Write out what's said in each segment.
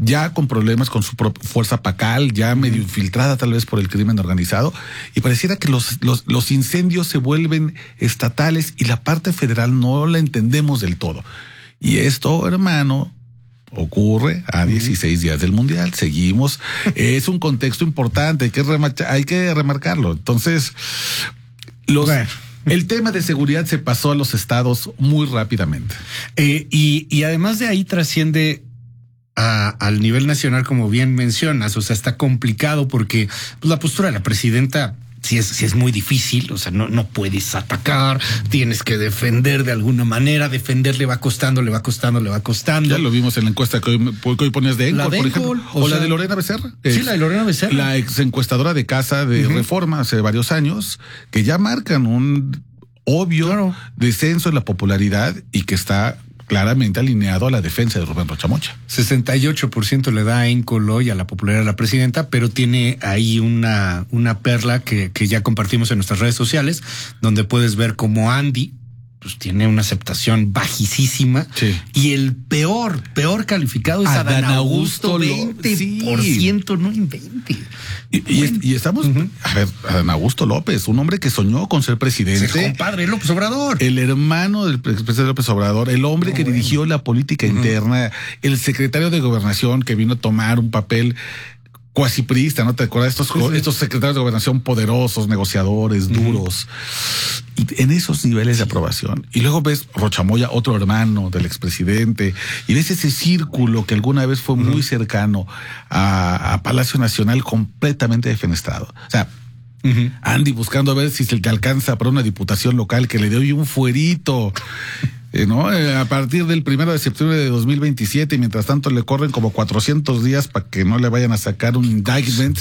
ya con problemas con su fuerza pacal, ya medio infiltrada tal vez por el crimen organizado, y pareciera que los incendios se vuelven estatales y la parte federal no la entendemos del todo. Y esto, hermano, ocurre a 16 días del Mundial. Seguimos. Es un contexto importante, hay que remarcarlo. Entonces, el tema de seguridad se pasó a los estados muy rápidamente. Y además de ahí trasciende al nivel nacional, como bien mencionas. O sea, está complicado porque pues, la postura de la presidenta sí es muy difícil. O sea, no puedes atacar, tienes que defender de alguna manera. Defender le va costando. Ya lo vimos en la encuesta que hoy ponías de Encol, por ejemplo. O la de Lorena Becerra. Sí, la de Lorena Becerra. La ex encuestadora de Casa de Reforma hace varios años, que ya marcan un obvio descenso en la popularidad y que está claramente alineado a la defensa de Rubén Rocha Mocha. 68% le da a Encol hoy a la popularidad de la presidenta, pero tiene ahí una perla que ya compartimos en nuestras redes sociales, donde puedes ver cómo Andy pues tiene una aceptación bajísima. Sí. Y el peor calificado es Adán Augusto, 20%, no invente. Y estamos, a ver, Adán Augusto López, un hombre que soñó con ser presidente. Es el compadre López Obrador. El hermano del presidente López Obrador, el hombre que dirigió la política interna, el secretario de Gobernación que vino a tomar un papel cuasi priista, ¿no te acuerdas? Estos secretarios de gobernación poderosos, negociadores, duros, y en esos niveles de aprobación. Y luego ves Rocha Moya, otro hermano del expresidente, y ves ese círculo que alguna vez fue muy cercano a Palacio Nacional, completamente defenestrado. O sea, Andy buscando a ver si se te alcanza para una diputación local que le dé hoy un fuerito. ¿No? A partir del 1 de septiembre de 2027, y mientras tanto le corren como 400 días para que no le vayan a sacar un indictment.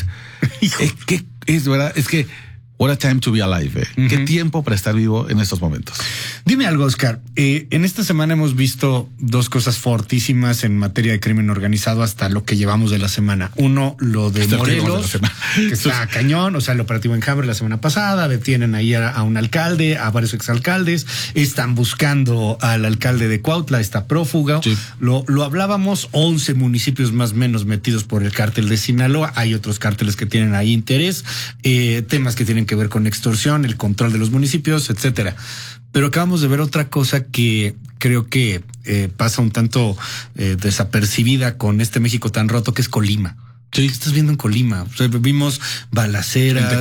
Es verdad, es que what a time to be alive. Qué tiempo para estar vivo en estos momentos. Dime algo, Oscar. En esta semana hemos visto dos cosas fortísimas en materia de crimen organizado hasta lo que llevamos de la semana. Uno, lo de Morelos, que está cañón, o sea, el operativo Enjambre la semana pasada, detienen ahí a un alcalde, a varios exalcaldes, están buscando al alcalde de Cuautla, está prófuga. Sí. Lo hablábamos, 11 municipios más o menos metidos por el cártel de Sinaloa. Hay otros cárteles que tienen ahí interés, temas que tienen que ver con extorsión, el control de los municipios, etcétera. Pero acabamos de ver otra cosa que creo que pasa un tanto desapercibida con este México tan roto, que es Colima. Sí. ¿Qué estás viendo en Colima? O sea, vimos balaceras,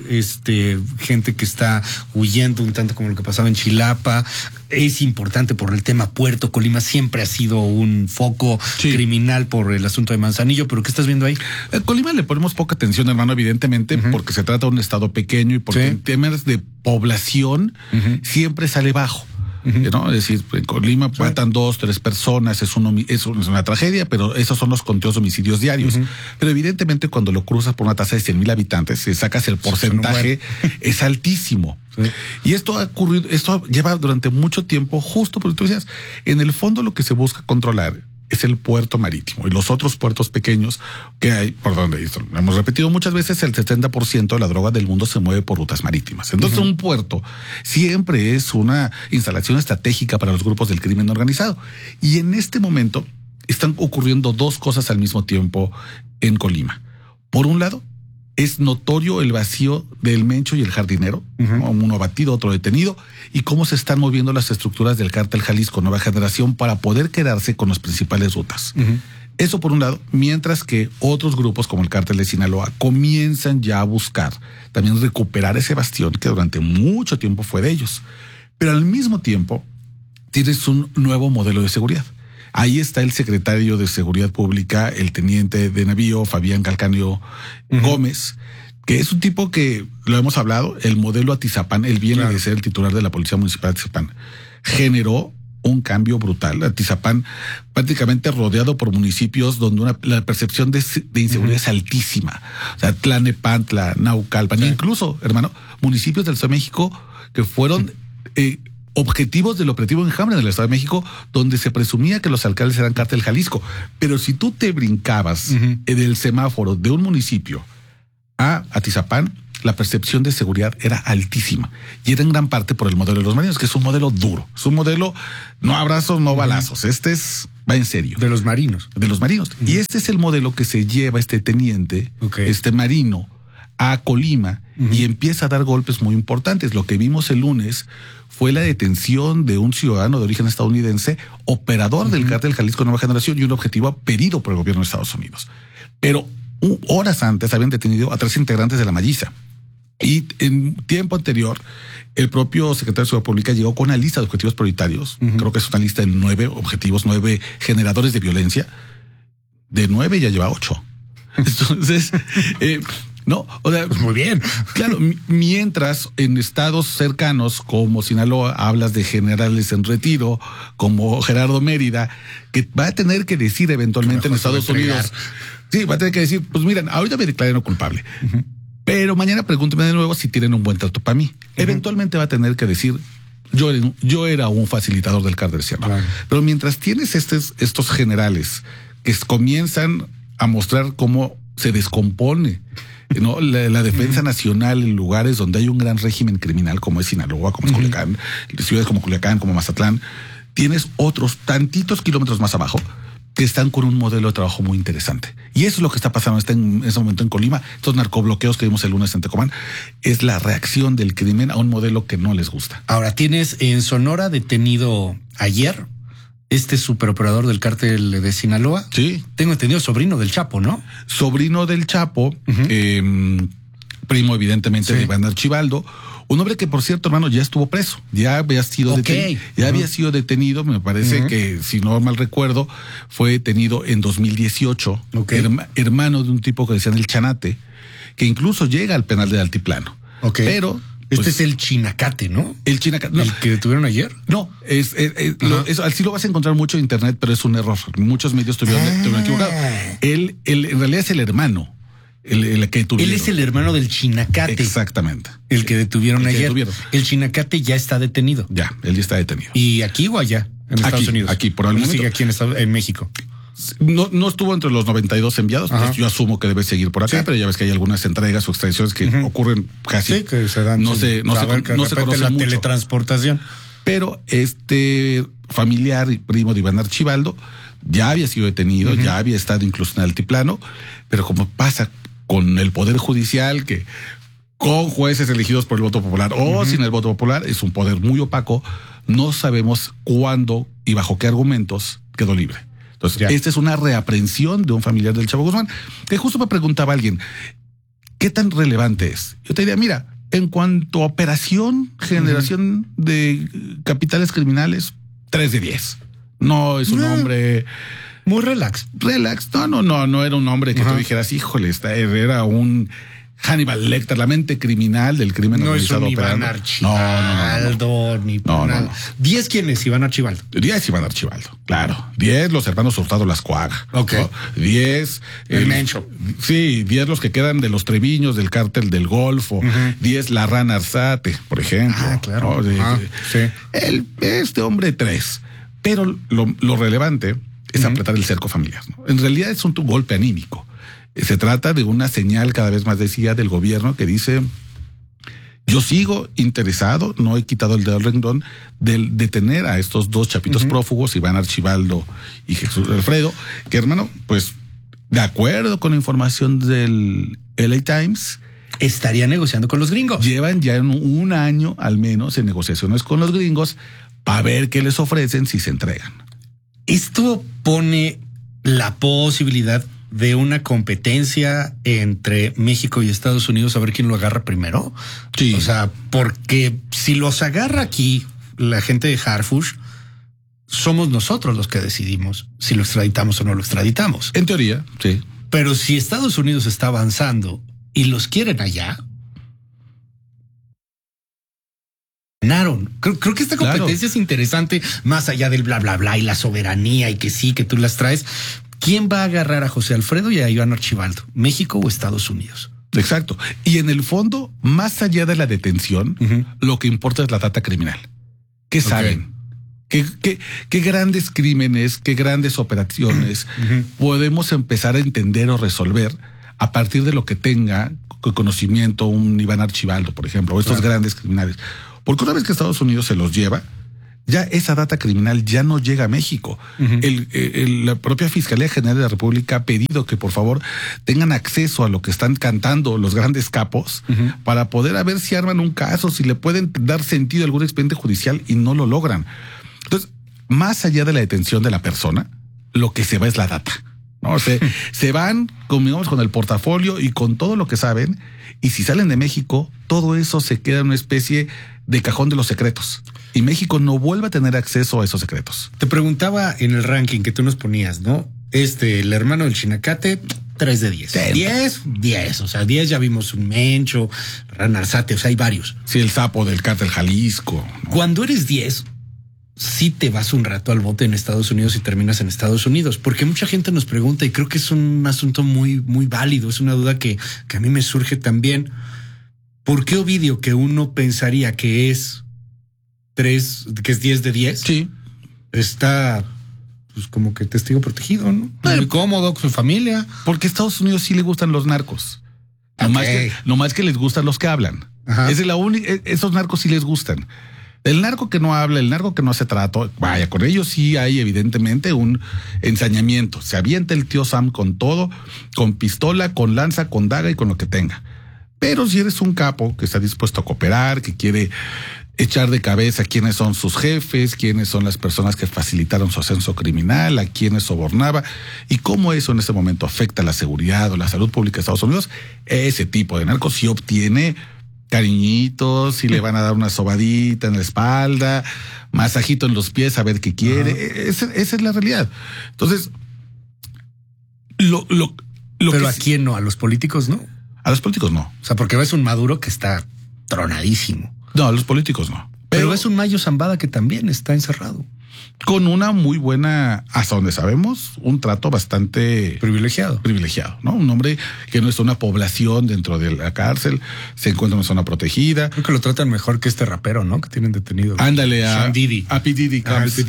gente que está huyendo un tanto como lo que pasaba en Chilapa. Es importante por el tema puerto. Colima siempre ha sido un foco criminal por el asunto de Manzanillo, pero ¿qué estás viendo ahí? Colima le ponemos poca atención, hermano, evidentemente, porque se trata de un estado pequeño y porque en temas de población siempre sale bajo. ¿No? Es decir, en Colima matan 2, 3 personas, es una tragedia, pero esos son los conteos de homicidios diarios. Pero evidentemente cuando lo cruzas por una tasa de 100,000 habitantes, si sacas el porcentaje, es altísimo. Y esto ha ocurrido, esto lleva durante mucho tiempo, justo porque tú decías, en el fondo lo que se busca controlar es el puerto marítimo y los otros puertos pequeños que hay, por donde hemos repetido muchas veces, el 70% de la droga del mundo se mueve por rutas marítimas. Entonces un puerto siempre es una instalación estratégica para los grupos del crimen organizado. Y en este momento están ocurriendo dos cosas al mismo tiempo en Colima. Por un lado, es notorio el vacío del Mencho y el Jardinero, ¿no? Uno abatido, otro detenido, y cómo se están moviendo las estructuras del cártel Jalisco Nueva Generación para poder quedarse con las principales rutas. Eso por un lado, mientras que otros grupos como el cártel de Sinaloa comienzan ya a buscar también recuperar ese bastión que durante mucho tiempo fue de ellos. Pero al mismo tiempo tienes un nuevo modelo de seguridad. Ahí está el secretario de Seguridad Pública, el teniente de navío, Fabián Calcaño Gómez, que es un tipo que, lo hemos hablado, el modelo Atizapán, él viene de ser el titular de la Policía Municipal de Atizapán, generó un cambio brutal. Atizapán prácticamente rodeado por municipios donde la percepción de inseguridad es altísima. O sea, Tlanepantla, Naucalpan, incluso, hermano, municipios del Estado de México que fueron objetivos del operativo Enjambre en el Estado de México, donde se presumía que los alcaldes eran cártel Jalisco. Pero si tú te brincabas del semáforo de un municipio a Atizapán, la percepción de seguridad era altísima. Y era en gran parte por el modelo de los marinos, que es un modelo duro. Es un modelo, no abrazos, no balazos. Este es va en serio. De los marinos. De los marinos. Y este es el modelo que se lleva este teniente, este marino, a Colima y empieza a dar golpes muy importantes. Lo que vimos el lunes fue la detención de un ciudadano de origen estadounidense, operador del cártel Jalisco Nueva Generación y un objetivo pedido por el gobierno de Estados Unidos. Pero horas antes habían detenido a 3 integrantes de la Malliza. Y en tiempo anterior, el propio secretario de Seguridad Pública llegó con una lista de objetivos prioritarios. Creo que es una lista de 9 objetivos, 9 generadores de violencia. De 9 ya lleva 8. Entonces, no, o sea, pues muy bien. Claro, mientras en estados cercanos como Sinaloa hablas de generales en retiro, como Gerardo Mérida, que va a tener que decir eventualmente en Estados Unidos. Sí, va a tener que decir, pues miren, ahorita me declaré no culpable. Pero mañana pregúnteme de nuevo si tienen un buen trato para mí. Eventualmente va a tener que decir, yo era un facilitador del cártel Sinaloa. Claro. Pero mientras tienes estos generales que comienzan a mostrar cómo se descompone, ¿no? La defensa nacional en lugares donde hay un gran régimen criminal como es Sinaloa, como es Culiacán, ciudades como Culiacán, como Mazatlán, tienes otros tantitos kilómetros más abajo que están con un modelo de trabajo muy interesante. Y eso es lo que está pasando en ese momento en Colima. Estos narcobloqueos que vimos el lunes en Tecomán es la reacción del crimen a un modelo que no les gusta. Ahora, tienes en Sonora detenido ayer este superoperador del cártel de Sinaloa. Sí. Tengo entendido, sobrino del Chapo, ¿no? Sobrino del Chapo, primo evidentemente de Iván Archibaldo. Un hombre que, por cierto, hermano, ya estuvo preso, ya había sido detenido. Ya había sido detenido, me parece que, si no mal recuerdo, fue detenido en 2018. Hermano de un tipo que decían el Chanate, que incluso llega al penal de Altiplano. Pero este es el Chinacate, ¿no? El Chinacate. No. ¿El que detuvieron ayer? No, así lo vas a encontrar mucho en internet, pero es un error. Muchos medios estuvieron equivocados. Él en realidad es el hermano. El que detuvieron. Él es el hermano del Chinacate. Exactamente. El que detuvieron ayer. El Chinacate ya está detenido. Ya, él ya está detenido. ¿Y aquí o allá? En Estados Unidos. Aquí, por algún momento. Sigue aquí en México. No estuvo entre los 92 enviados. Pues yo asumo que debe seguir por acá, pero ya ves que hay algunas entregas o extradiciones que ocurren casi. Sí, que se dan. No se conoce la mucho. Teletransportación. Pero este familiar y primo de Iván Archibaldo ya había sido detenido, ya había estado incluso en Altiplano, pero como pasa con el Poder Judicial, que con jueces elegidos por el voto popular o sin el voto popular, es un poder muy opaco, no sabemos cuándo y bajo qué argumentos quedó libre. Entonces, esta es una reaprehensión de un familiar del Chapo Guzmán, que justo me preguntaba alguien, ¿qué tan relevante es? Yo te diría, mira, en cuanto a operación, generación de capitales criminales, 3 de 10. No es un hombre... Muy relax. No era un hombre que tú dijeras, híjole, era un Hannibal Lecter, la mente criminal del crimen organizado. No es un Iván Archibaldo, ni nada. 10 quién es Iván Archibaldo. 10 Iván Archibaldo, claro. 10 los hermanos Hurtado Lascuaga. 10 el Mencho. Sí, 10 los que quedan de los Treviños, del cártel del Golfo. 10 la Rana Arzate, por ejemplo. Ah, claro. Sí. Este hombre 3. Pero lo relevante es apretar el cerco familiar, ¿no? En realidad es un golpe anímico. Se trata de una señal cada vez más decía del gobierno que dice, yo sigo interesado, no he quitado el dedo al renglón de detener a estos 2 chapitos prófugos, Iván Archibaldo y Jesús Alfredo, que hermano, pues de acuerdo con la información del LA Times, estaría negociando con los gringos. Llevan ya un año al menos en negociaciones con los gringos para ver qué les ofrecen si se entregan. Esto pone la posibilidad de una competencia entre México y Estados Unidos a ver quién lo agarra primero. Sí. O sea, porque si los agarra aquí la gente de Harfush, somos nosotros los que decidimos si lo extraditamos o no lo extraditamos. En teoría, sí. Pero si Estados Unidos está avanzando y los quieren allá, ganaron. Creo que esta competencia es interesante, más allá del bla, bla, bla y la soberanía y que sí, que tú las traes. ¿Quién va a agarrar a José Alfredo y a Iván Archibaldo? ¿México o Estados Unidos? Exacto. Y en el fondo, más allá de la detención, lo que importa es la data criminal. ¿Qué saben? ¿Qué grandes crímenes, qué grandes operaciones podemos empezar a entender o resolver a partir de lo que tenga conocimiento un Iván Archibaldo, por ejemplo, o estos grandes criminales? Porque una vez que Estados Unidos se los lleva, ya esa data criminal ya no llega a México. La propia Fiscalía General de la República ha pedido que por favor tengan acceso a lo que están cantando los grandes capos para poder ver si arman un caso, si le pueden dar sentido a algún expediente judicial, y no lo logran. Entonces, más allá de la detención de la persona, lo que se va es la data, ¿no? Se van, digamos, con el portafolio y con todo lo que saben, y si salen de México, todo eso se queda en una especie de cajón de los secretos. Y México no vuelve a tener acceso a esos secretos. Te preguntaba en el ranking que tú nos ponías, ¿no? El hermano del Chinacate, 3 de 10. 10. O sea, 10 ya vimos un Mencho, Ranarsate, o sea, hay varios. Sí, el sapo del cártel Jalisco, ¿no? Cuando eres 10, sí te vas un rato al bote en Estados Unidos y terminas en Estados Unidos, porque mucha gente nos pregunta, y creo que es un asunto muy, muy válido, es una duda que a mí me surge también. ¿Por qué Ovidio, que uno pensaría que es 10 de 10? Sí. Está, pues, como que testigo protegido, ¿no? Muy cómodo con su familia. Porque a Estados Unidos sí le gustan los narcos. No más que les gustan los que hablan. Esa es la única. Esos narcos sí les gustan. El narco que no habla, el narco que no hace trato, vaya, con ellos sí hay evidentemente un ensañamiento. Se avienta el tío Sam con todo, con pistola, con lanza, con daga y con lo que tenga. Pero si eres un capo que está dispuesto a cooperar, que quiere echar de cabeza quiénes son sus jefes, quiénes son las personas que facilitaron su ascenso criminal, a quiénes sobornaba y cómo eso en ese momento afecta la seguridad o la salud pública de Estados Unidos, ese tipo de narcos sí obtiene cariñitos, sí le van a dar una sobadita en la espalda, masajito en los pies a ver qué quiere. Esa es la realidad. Entonces, pero ¿a quién no? ¿A los políticos no? A los políticos no. O sea, porque ves un Maduro que está tronadísimo. No, a los políticos no. Pero ves un Mayo Zambada que también está encerrado. Con una muy buena, hasta donde sabemos, un trato bastante privilegiado, ¿no? Un hombre que no está una población dentro de la cárcel, se encuentra en una zona protegida. Creo que lo tratan mejor que este rapero, ¿no? Que tienen detenido. Ándale, a P. Diddy.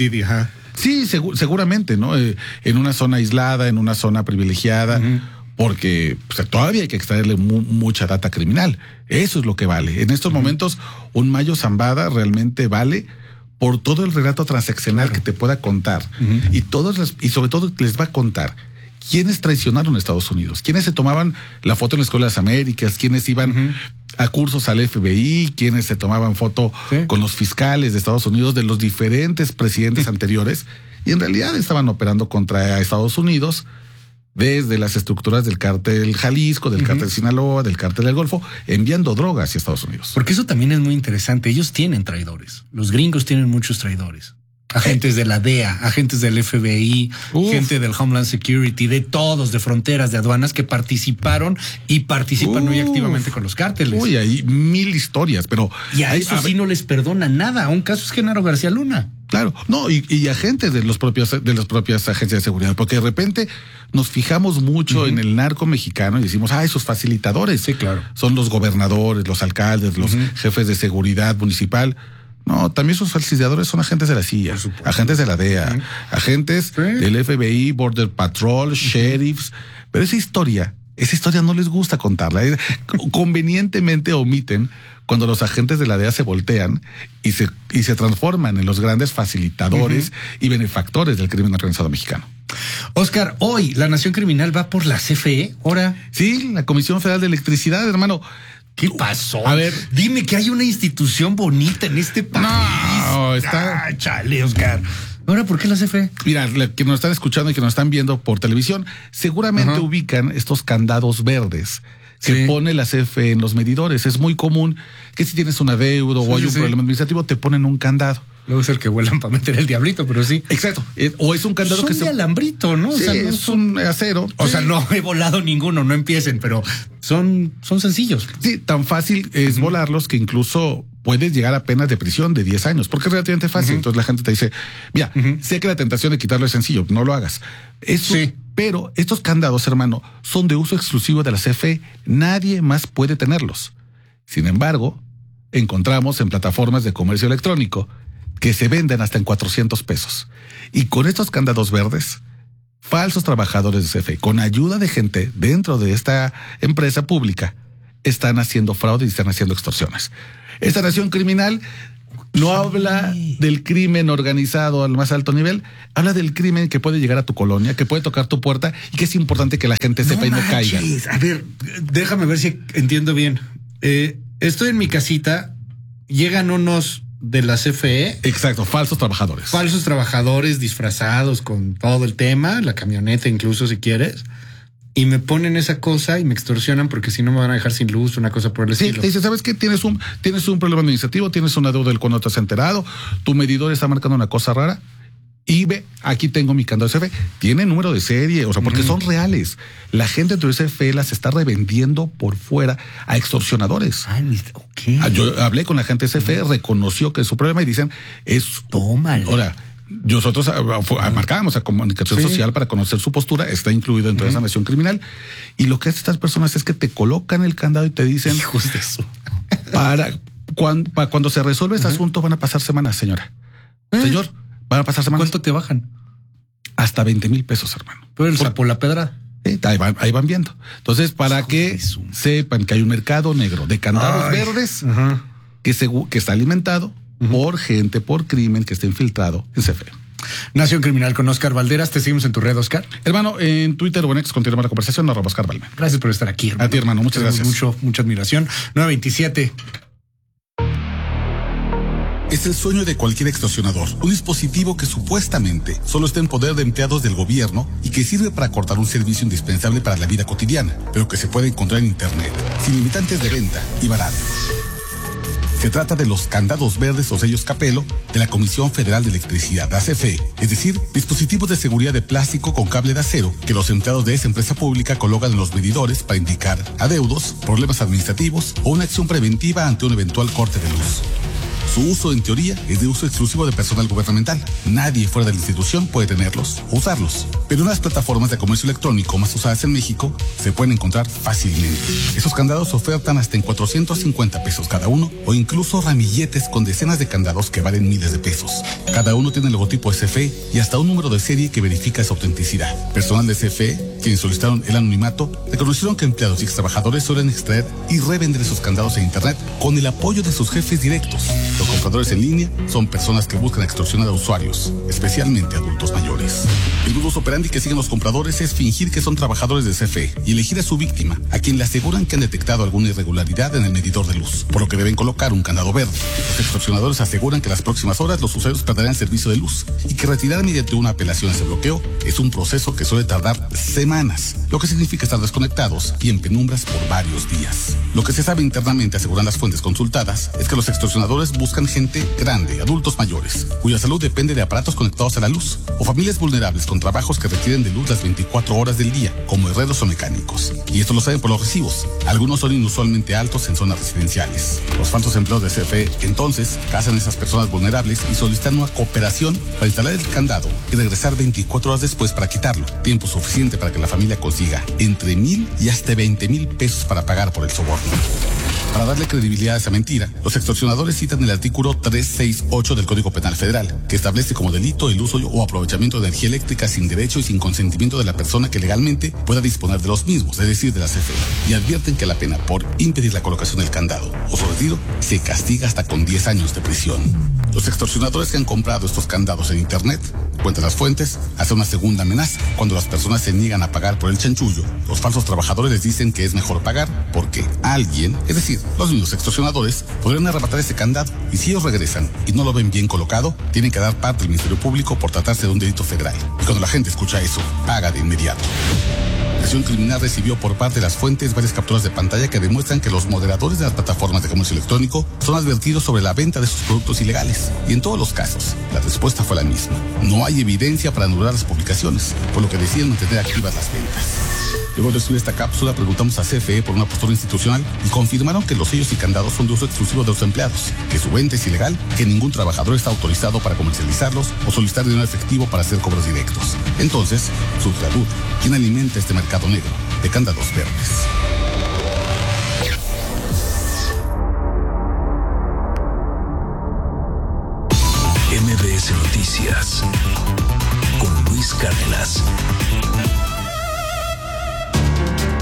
Sí, seguramente, ¿no? En una zona aislada, en una zona privilegiada. Porque todavía hay que extraerle mucha data criminal. Eso es lo que vale. En estos momentos, un Mayo Zambada realmente vale por todo el relato transaccional que te pueda contar. Y sobre todo les va a contar quiénes traicionaron a Estados Unidos, quiénes se tomaban la foto en la Escuela de las Américas, quiénes iban a cursos al FBI, quiénes se tomaban foto con los fiscales de Estados Unidos, de los diferentes presidentes anteriores, y en realidad estaban operando contra Estados Unidos desde las estructuras del cártel Jalisco, del cártel Sinaloa, del cártel del Golfo, enviando droga hacia Estados Unidos. Porque eso también es muy interesante. Ellos tienen traidores. Los gringos tienen muchos traidores. Agentes de la DEA, agentes del FBI, gente del Homeland Security, de todos, de fronteras, de aduanas, que participaron y participan muy activamente con los cárteles. Uy, hay 1000 historias, pero... Y a eso sí no les perdona nada. Un caso es Genaro García Luna. Claro, no, y agentes de las propias agencias de seguridad, porque de repente nos fijamos mucho en el narco mexicano y decimos, esos facilitadores. Sí, claro. Son los gobernadores, los alcaldes, los jefes de seguridad municipal. No, también sus facilitadores son agentes de la CIA, agentes de la DEA, agentes del FBI, Border Patrol, sheriffs. Pero esa historia no les gusta contarla. Convenientemente omiten cuando los agentes de la DEA se voltean y se transforman en los grandes facilitadores y benefactores del crimen organizado mexicano. Oscar, hoy la Nación Criminal va por la CFE, ahora. Sí, la Comisión Federal de Electricidad, hermano. ¿Qué pasó? A ver, dime que hay una institución bonita en este país. No, está... chale, Oscar. Ahora, ¿por qué la CFE? Mira, que nos están escuchando y que nos están viendo por televisión, seguramente ubican estos candados verdes que pone la CFE en los medidores. Es muy común que si tienes una deuda o hay un problema administrativo, te ponen un candado. Luego es el que vuelan para meter el diablito, pero sí. Exacto. O es un candado que de alambrito, ¿no? Sí, o sea, no es un acero. O sea, no he volado ninguno, no empiecen, pero son sencillos. Sí, tan fácil es volarlos que incluso puedes llegar a penas de prisión de 10 años, porque es relativamente fácil. Entonces la gente te dice, mira, sé que la tentación de quitarlo es sencillo, no lo hagas. Eso, pero estos candados, hermano, son de uso exclusivo de la CFE. Nadie más puede tenerlos. Sin embargo, encontramos en plataformas de comercio electrónico que se venden hasta en 400 pesos. Y con estos candados verdes, falsos trabajadores de CFE, con ayuda de gente dentro de esta empresa pública, están haciendo fraude y están haciendo extorsiones. Esta nación criminal No habla del crimen organizado al más alto nivel, habla del crimen que puede llegar a tu colonia, que puede tocar tu puerta y que es importante que la gente sepa y no caiga. A ver, déjame ver si entiendo bien. Estoy en mi casita, llegan unos de la CFE. Exacto, falsos trabajadores. Falsos trabajadores disfrazados con todo el tema, la camioneta incluso si quieres. Y me ponen esa cosa y me extorsionan porque si no me van a dejar sin luz, una cosa por el estilo. Sí, te dice, ¿sabes qué? Tienes un problema administrativo, tienes una deuda del cual no te has enterado, tu medidor está marcando una cosa rara y ve, aquí tengo mi candado de CFE. Tiene número de serie, o sea, porque son reales. La gente de CFE las está revendiendo por fuera a extorsionadores. Okay. Yo hablé con la gente de CFE, reconoció que es su problema y dicen, tómalo. Ahora, nosotros marcábamos a comunicación social para conocer su postura, está incluido dentro de esa nación criminal. Y lo que hacen estas personas es que te colocan el candado y te dicen, hijos de eso. Para cuando se resuelve este asunto van a pasar semanas, señora. Señor, van a pasar semanas. ¿Cuánto te bajan? Hasta 20,000 pesos, hermano. Pero el sapo la pedra. Ahí van viendo. Entonces, para que sepan que hay un mercado negro de candados verdes que está alimentado por gente, por crimen que está infiltrado en CFE. Nación Criminal con Oscar Valderas. Te seguimos en tu red, Oscar. Hermano, en Twitter o en X continuamos la conversación, @Oscar Valme. Gracias por estar aquí, hermano. A ti, hermano. Muchas gracias. Mucha admiración. 927. Es el sueño de cualquier extorsionador, un dispositivo que supuestamente solo está en poder de empleados del gobierno y que sirve para cortar un servicio indispensable para la vida cotidiana, pero que se puede encontrar en internet, sin limitantes de venta y barato. Se trata de los candados verdes o sellos Capello de la Comisión Federal de Electricidad, la CFE, es decir, dispositivos de seguridad de plástico con cable de acero que los empleados de esa empresa pública colocan en los medidores para indicar adeudos, problemas administrativos o una acción preventiva ante un eventual corte de luz. Su uso, en teoría, es de uso exclusivo de personal gubernamental. Nadie fuera de la institución puede tenerlos o usarlos. Pero en las plataformas de comercio electrónico más usadas en México se pueden encontrar fácilmente. Esos candados ofertan hasta en 450 pesos cada uno o incluso ramilletes con decenas de candados que valen miles de pesos. Cada uno tiene el logotipo de CFE y hasta un número de serie que verifica su autenticidad. Personal de CFE, quienes solicitaron el anonimato, reconocieron que empleados y extrabajadores suelen extraer y revender esos candados en internet con el apoyo de sus jefes directos. Los compradores en línea son personas que buscan extorsionar a usuarios, especialmente adultos mayores. El modus operandi que siguen los compradores es fingir que son trabajadores de CFE y elegir a su víctima, a quien le aseguran que han detectado alguna irregularidad en el medidor de luz, por lo que deben colocar un candado verde. Los extorsionadores aseguran que en las próximas horas los usuarios perderán servicio de luz y que retirar mediante una apelación ese bloqueo es un proceso que suele tardar semanas, lo que significa estar desconectados y en penumbras por varios días. Lo que se sabe internamente, aseguran las fuentes consultadas, es que los extorsionadores buscan gente grande, adultos mayores, cuya salud depende de aparatos conectados a la luz, o familias vulnerables con trabajos que requieren de luz las 24 horas del día, como herreros o mecánicos. Y esto lo saben por los recibos. Algunos son inusualmente altos en zonas residenciales. Los falsos empleados de CFE, entonces, cazan a esas personas vulnerables y solicitan una cooperación para instalar el candado y regresar 24 horas después para quitarlo. Tiempo suficiente para que la familia consiga entre 1,000 y hasta 20,000 pesos para pagar por el soborno. Para darle credibilidad a esa mentira, los extorsionadores citan el artículo 368 del Código Penal Federal, que establece como delito el uso o aprovechamiento de energía eléctrica sin derecho y sin consentimiento de la persona que legalmente pueda disponer de los mismos, es decir, de la CFE. Y advierten que la pena por impedir la colocación del candado o su retiro se castiga hasta con 10 años de prisión. Los extorsionadores que han comprado estos candados en internet, cuentan las fuentes, hacen una segunda amenaza. Cuando las personas se niegan a pagar por el chanchullo, los falsos trabajadores les dicen que es mejor pagar porque alguien, es decir, los mismos extorsionadores, podrían arrebatar ese candado y si ellos regresan y no lo ven bien colocado, tienen que dar parte al Ministerio Público por tratarse de un delito federal. Y cuando la gente escucha eso, paga de inmediato. La Nación Criminal recibió por parte de las fuentes varias capturas de pantalla que demuestran que los moderadores de las plataformas de comercio electrónico son advertidos sobre la venta de sus productos ilegales. Y en todos los casos, la respuesta fue la misma. No hay evidencia para anular las publicaciones, por lo que deciden mantener activas las ventas. Luego de subir esta cápsula, preguntamos a CFE por una postura institucional y confirmaron que los sellos y candados son de uso exclusivo de los empleados, que su venta es ilegal, que ningún trabajador está autorizado para comercializarlos o solicitar dinero efectivo para hacer cobros directos. Entonces, surge la duda, ¿quién alimenta este mercado negro de candados verdes? MBS Noticias con Luis Cárdenas.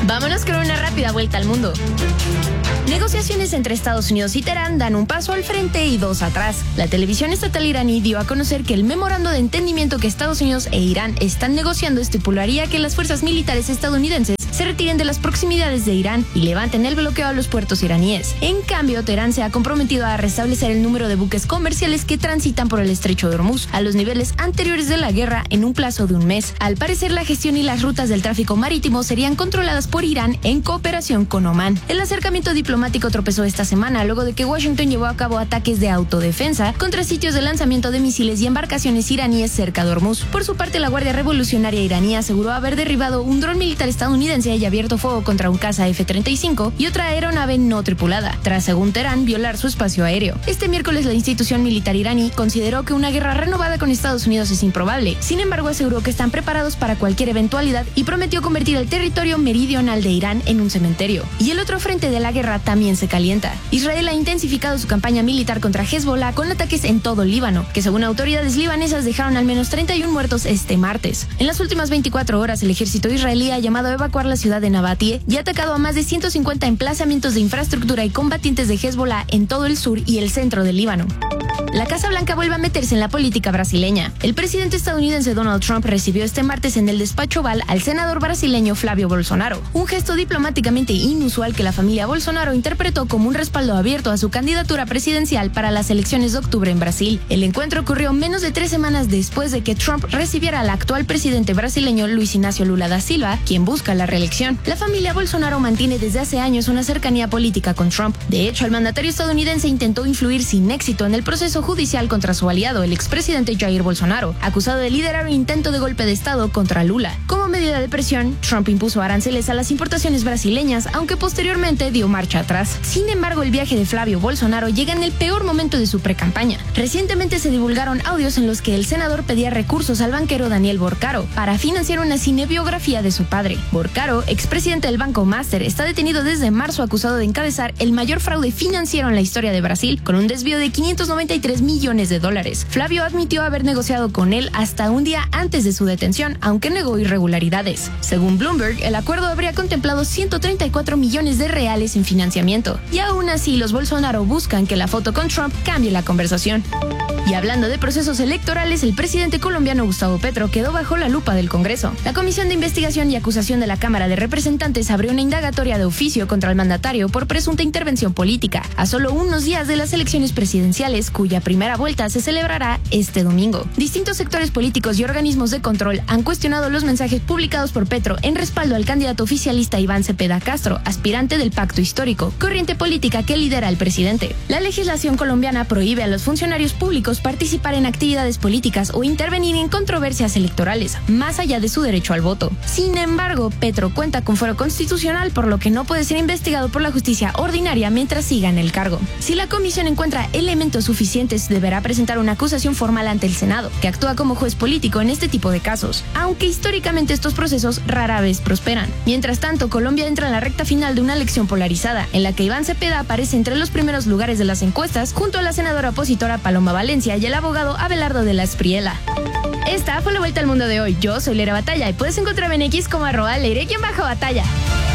Vámonos con una rápida vuelta al mundo. Negociaciones entre Estados Unidos y Teherán dan un paso al frente y dos atrás. La televisión estatal iraní dio a conocer que el memorando de entendimiento que Estados Unidos e Irán están negociando estipularía que las fuerzas militares estadounidenses se retiren de las proximidades de Irán y levanten el bloqueo a los puertos iraníes. En cambio, Teherán se ha comprometido a restablecer el número de buques comerciales que transitan por el estrecho de Hormuz a los niveles anteriores de la guerra en un plazo de un mes. Al parecer, la gestión y las rutas del tráfico marítimo serían controladas por Irán en cooperación con Omán. El acercamiento diplomático tropezó esta semana luego de que Washington llevó a cabo ataques de autodefensa contra sitios de lanzamiento de misiles y embarcaciones iraníes cerca de Hormuz. Por su parte, la Guardia Revolucionaria iraní aseguró haber derribado un dron militar estadounidense y abierto fuego contra un caza F-35 y otra aeronave no tripulada, tras, según Teherán, violar su espacio aéreo. Este miércoles, la institución militar iraní consideró que una guerra renovada con Estados Unidos es improbable. Sin embargo, aseguró que están preparados para cualquier eventualidad y prometió convertir el territorio meridional de Irán en un cementerio. Y el otro frente de la guerra también se calienta. Israel ha intensificado su campaña militar contra Hezbollah con ataques en todo el Líbano, que según autoridades libanesas dejaron al menos 31 muertos este martes. En las últimas 24 horas, el ejército israelí ha llamado a evacuar la ciudad de Nabatie y ha atacado a más de 150 emplazamientos de infraestructura y combatientes de Hezbollah en todo el sur y el centro del Líbano. La Casa Blanca vuelve a meterse en la política brasileña. El presidente estadounidense Donald Trump recibió este martes en el despacho Oval al senador brasileño Flavio Bolsonaro, un gesto diplomáticamente inusual que la familia Bolsonaro interpretó como un respaldo abierto a su candidatura presidencial para las elecciones de octubre en Brasil. El encuentro ocurrió menos de 3 semanas después de que Trump recibiera al actual presidente brasileño Luis Inácio Lula da Silva, quien busca la reelección. La familia Bolsonaro mantiene desde hace años una cercanía política con Trump. De hecho, el mandatario estadounidense intentó influir sin éxito en el proceso judicial contra su aliado, el expresidente Jair Bolsonaro, acusado de liderar un intento de golpe de estado contra Lula. Como medida de presión, Trump impuso aranceles a las importaciones brasileñas, aunque posteriormente dio marcha atrás. Sin embargo, el viaje de Flavio Bolsonaro llega en el peor momento de su precampaña. Recientemente se divulgaron audios en los que el senador pedía recursos al banquero Daniel Borcaro para financiar una cinebiografía de su padre. Borcaro, expresidente del Banco Master, está detenido desde marzo acusado de encabezar el mayor fraude financiero en la historia de Brasil, con un desvío de $593 millones. Flavio admitió haber negociado con él hasta un día antes de su detención, aunque negó irregularidades. Según Bloomberg, el acuerdo habría contemplado 134 millones de reales en financiamiento. Y aún así, los Bolsonaro buscan que la foto con Trump cambie la conversación. Y hablando de procesos electorales, el presidente colombiano Gustavo Petro quedó bajo la lupa del Congreso. La Comisión de Investigación y Acusación de la Cámara de Representantes abrió una indagatoria de oficio contra el mandatario por presunta intervención política, a solo unos días de las elecciones presidenciales, cuya primera vuelta se celebrará este domingo. Distintos sectores políticos y organismos de control han cuestionado los mensajes publicados por Petro en respaldo al candidato oficialista Iván Cepeda Castro, aspirante del Pacto Histórico, corriente política que lidera el presidente. La legislación colombiana prohíbe a los funcionarios públicos participar en actividades políticas o intervenir en controversias electorales, más allá de su derecho al voto. Sin embargo, Petro cuenta con fuero constitucional, por lo que no puede ser investigado por la justicia ordinaria mientras siga en el cargo. Si la comisión encuentra elementos suficientes, deberá presentar una acusación formal ante el Senado, que actúa como juez político en este tipo de casos, aunque históricamente estos procesos rara vez prosperan. Mientras tanto, Colombia entra en la recta final de una elección polarizada, en la que Iván Cepeda aparece entre los primeros lugares de las encuestas, junto a la senadora opositora Paloma Valencia y el abogado Abelardo de la Espriella. Esta fue la vuelta al mundo de hoy. Yo soy Leire Batalla y puedes encontrarme en X como @Leire_Batalla.